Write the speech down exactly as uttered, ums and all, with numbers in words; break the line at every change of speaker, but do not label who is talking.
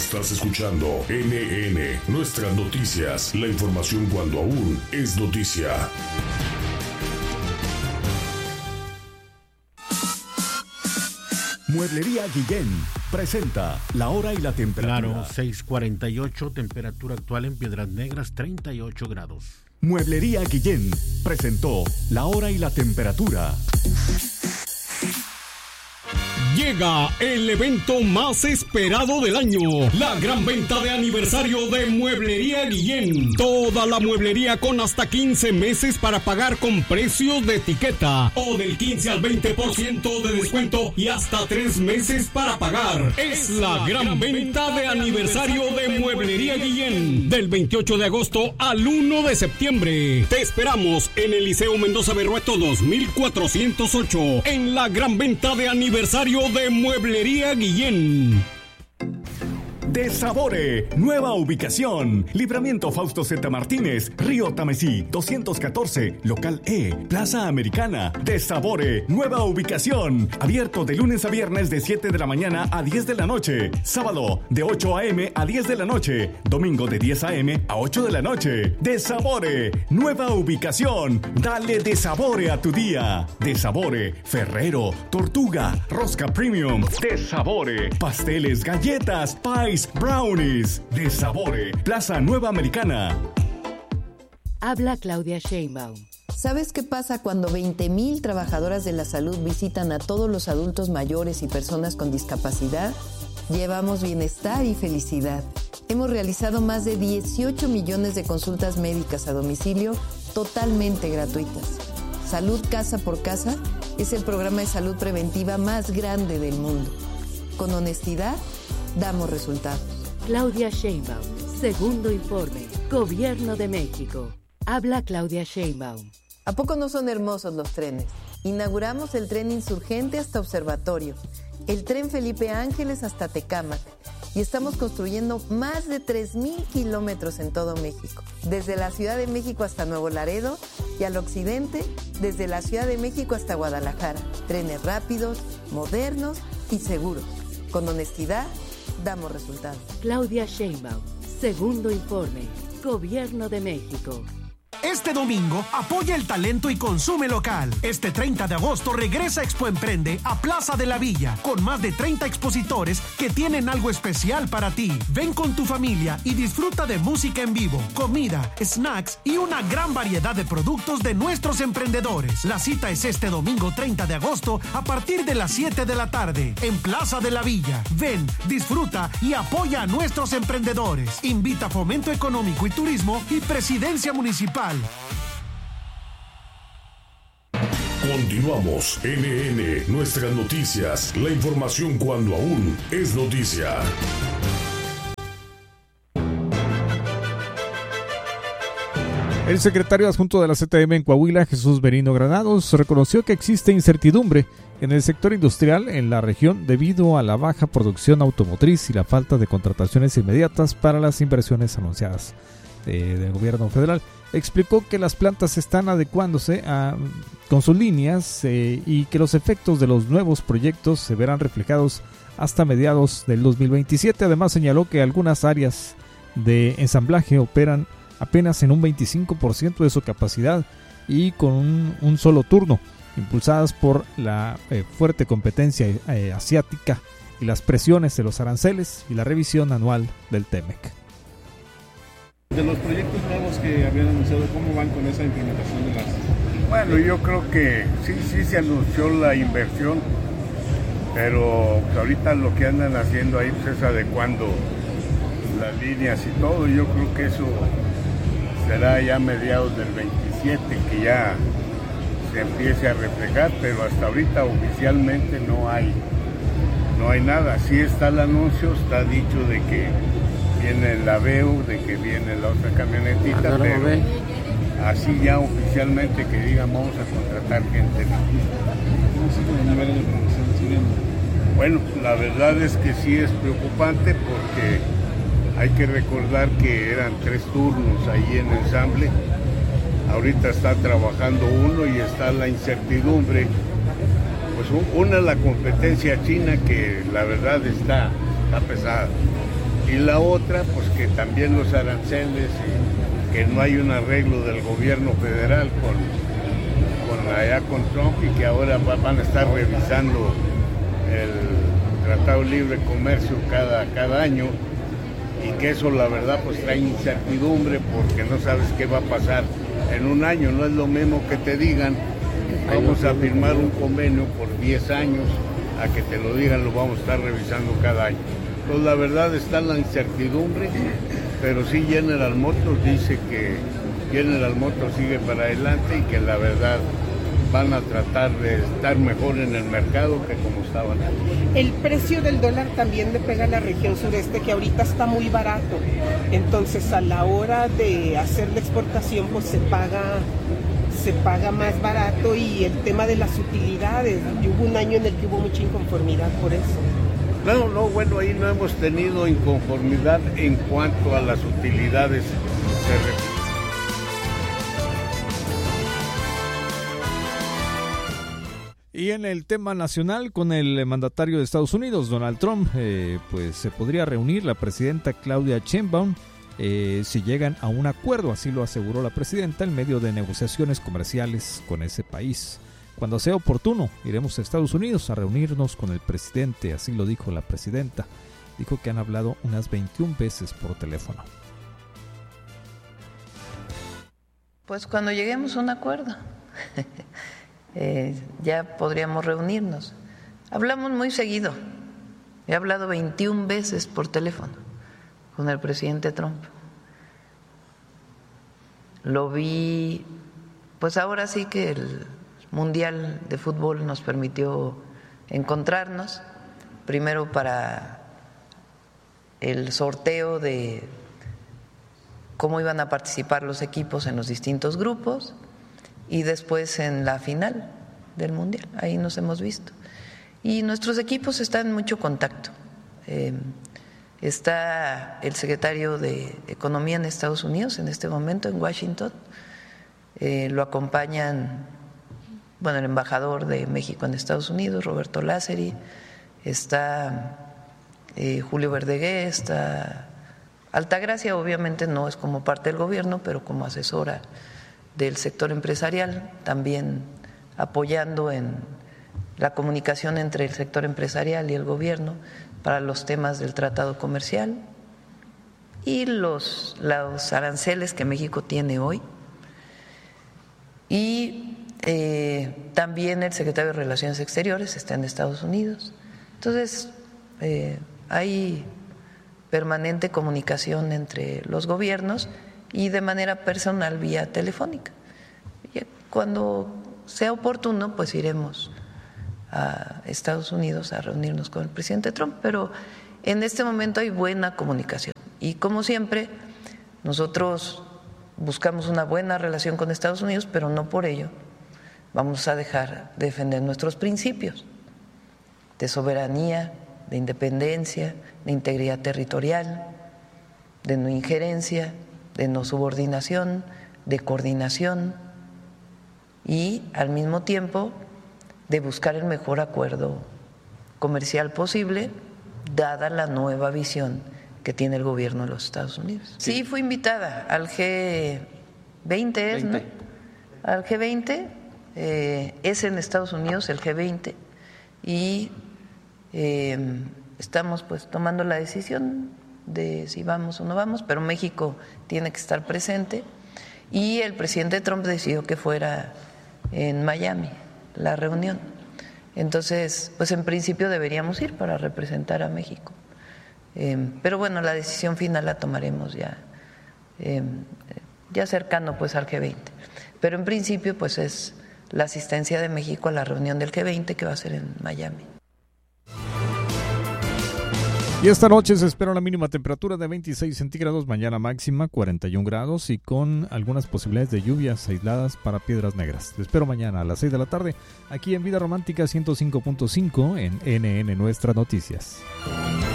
Estás escuchando N N, Nuestras Noticias, la información cuando aún es noticia.
Mueblería Guillén presenta la hora y la temperatura.
Claro, seis cuarenta y ocho, temperatura actual en Piedras Negras, treinta y ocho grados.
Mueblería Guillén presentó la hora y la temperatura.
Llega el evento más esperado del año, la gran venta de aniversario de Mueblería Guillén. Toda la mueblería con hasta quince meses para pagar con precios de etiqueta o del quince al veinte por ciento de descuento y hasta tres meses para pagar. Es la gran venta de aniversario de Mueblería Guillén, del veintiocho de agosto al uno de septiembre. Te esperamos en el Liceo Mendoza Berrueto dos mil cuatrocientos ocho, en la gran venta de aniversario de Mueblería Guillén.
De Sabore, nueva ubicación. Libramiento Fausto Z. Martínez, Río Tamesí, doscientos catorce, Local E, Plaza Americana. De Sabore, nueva ubicación. Abierto de lunes a viernes de siete de la mañana a diez de la noche. Sábado de ocho a.m. a diez de la noche. Domingo de diez a.m. a ocho de la noche. De Sabore, nueva ubicación. Dale de Sabore a tu día. De Sabore, Ferrero, Tortuga, Rosca Premium. De Sabore, pasteles, galletas, pies, brownies. De Sabore, Plaza Nueva Americana.
Habla Claudia Sheinbaum. ¿Sabes qué pasa cuando veinte mil trabajadoras de la salud visitan a todos los adultos mayores y personas con discapacidad? Llevamos bienestar y felicidad. Hemos realizado más de dieciocho millones de consultas médicas a domicilio totalmente gratuitas. Salud Casa por Casa es el programa de salud preventiva más grande del mundo. Con honestidad, damos resultados.
Claudia Sheinbaum, segundo informe, Gobierno de México. Habla Claudia Sheinbaum.
¿A poco no son hermosos los trenes? Inauguramos el tren Insurgente hasta Observatorio, el tren Felipe Ángeles hasta Tecámac, y estamos construyendo más de tres mil kilómetros en todo México, desde la Ciudad de México hasta Nuevo Laredo y al occidente, desde la Ciudad de México hasta Guadalajara. Trenes rápidos, modernos y seguros. Con honestidad, damos resultados.
Claudia Sheinbaum, segundo informe, Gobierno de México.
Este domingo, apoya el talento y consume local. Este treinta de agosto regresa Expo Emprende a Plaza de la Villa, con más de treinta expositores que tienen algo especial para ti. Ven con tu familia y disfruta de música en vivo, comida, snacks y una gran variedad de productos de nuestros emprendedores. La cita es este domingo treinta de agosto a partir de las siete de la tarde, en Plaza de la Villa. Ven, disfruta y apoya a nuestros emprendedores. Invita Fomento Económico y Turismo y Presidencia Municipal.
Continuamos. N N, Nuestras Noticias, la información cuando aún es noticia.
El secretario adjunto de la C T M en Coahuila, Jesús Merino Granados, reconoció que existe incertidumbre en el sector industrial en la región debido a la baja producción automotriz y la falta de contrataciones inmediatas para las inversiones anunciadas de, del gobierno federal. Explicó que las plantas están adecuándose a, con sus líneas eh, y que los efectos de los nuevos proyectos se verán reflejados hasta mediados del dos mil veintisiete. Además señaló que algunas áreas de ensamblaje operan apenas en un veinticinco por ciento de su capacidad y con un, un solo turno, impulsadas por la eh, fuerte competencia eh, asiática y las presiones de los aranceles y la revisión anual del TEMEC.
De los proyectos nuevos que habían anunciado, ¿cómo van con esa implementación de las...?
Bueno, yo creo que sí, sí se anunció la inversión, pero ahorita lo que andan haciendo ahí pues, es adecuando las líneas y todo. Yo creo que eso será ya a mediados del veintisiete que ya se empiece a reflejar, pero hasta ahorita oficialmente no hay, no hay nada. Sí está el anuncio, está dicho de que viene el Aveo, de que viene la otra camionetita, pero así ya oficialmente que digan vamos a contratar gente. Bueno, la verdad es que sí es preocupante porque hay que recordar que eran tres turnos ahí en ensamble. Ahorita está trabajando uno y está la incertidumbre. Pues una la competencia china que la verdad está, está pesada. Y la otra, pues que también los aranceles, y que no hay un arreglo del gobierno federal con, con allá con Trump, y que ahora van a estar revisando el Tratado de Libre Comercio cada, cada año, y que eso la verdad pues trae incertidumbre porque no sabes qué va a pasar en un año. No es lo mismo que te digan vamos a firmar un convenio por diez años a que te lo digan lo vamos a estar revisando cada año. Entonces la verdad está la incertidumbre, pero sí General Motors dice que General Motors sigue para adelante y que la verdad van a tratar de estar mejor en el mercado que como estaban antes.
El precio del dólar también le pega a la región sureste, que ahorita está muy barato. Entonces, a la hora de hacer la exportación, pues se paga, se paga más barato, y el tema de las utilidades. Hubo un año en el que hubo mucha inconformidad por eso.
No, no, bueno, ahí no hemos tenido inconformidad en cuanto a las utilidades. Se
Y en el tema nacional, con el mandatario de Estados Unidos, Donald Trump, eh, pues se podría reunir la presidenta Claudia Sheinbaum eh, si llegan a un acuerdo, así lo aseguró la presidenta en medio de negociaciones comerciales con ese país. Cuando sea oportuno, iremos a Estados Unidos a reunirnos con el presidente, así lo dijo la presidenta. Dijo que han hablado unas veintiuna veces por teléfono.
Pues cuando lleguemos a un acuerdo. Eh, ya podríamos reunirnos. Hablamos muy seguido. He hablado veintiuna veces por teléfono con el presidente Trump. Lo vi, pues ahora sí que el Mundial de Fútbol nos permitió encontrarnos, primero para el sorteo de cómo iban a participar los equipos en los distintos grupos, y después en la final del Mundial. Ahí nos hemos visto. Y nuestros equipos están en mucho contacto. Eh, está el secretario de Economía en Estados Unidos en este momento, en Washington. Eh, lo acompañan, bueno, el embajador de México en Estados Unidos, Roberto Lázari. Está eh, Julio Verdegué, está Altagracia, obviamente no es como parte del gobierno, pero como asesora del sector empresarial, también apoyando en la comunicación entre el sector empresarial y el gobierno para los temas del tratado comercial y los, los aranceles que México tiene hoy. Y eh, también el secretario de Relaciones Exteriores está en Estados Unidos. Entonces, eh, hay permanente comunicación entre los gobiernos y de manera personal vía telefónica. Y cuando sea oportuno, pues iremos a Estados Unidos a reunirnos con el presidente Trump, pero en este momento hay buena comunicación. Y como siempre, nosotros buscamos una buena relación con Estados Unidos, pero no por ello vamos a dejar de defender nuestros principios de soberanía, de independencia, de integridad territorial, de no injerencia, de no subordinación, de coordinación y al mismo tiempo de buscar el mejor acuerdo comercial posible, dada la nueva visión que tiene el gobierno de los Estados Unidos. Sí, fui invitada al G veinte, ¿es, ¿no? Al G veinte, eh, es en Estados Unidos el G veinte, y eh, estamos pues tomando la decisión de si vamos o no vamos, pero México tiene que estar presente, y el presidente Trump decidió que fuera en Miami la reunión. Entonces, pues en principio deberíamos ir para representar a México. Eh, pero bueno, la decisión final la tomaremos ya, eh, ya cercano pues al G veinte. Pero en principio pues es la asistencia de México a la reunión del G veinte que va a ser en Miami.
Y esta noche se espera una mínima temperatura de veintiséis centígrados, mañana máxima cuarenta y un grados y con algunas posibilidades de lluvias aisladas para Piedras Negras. Te espero mañana a las seis de la tarde aquí en Vida Romántica ciento cinco punto cinco en N N Nuestras Noticias.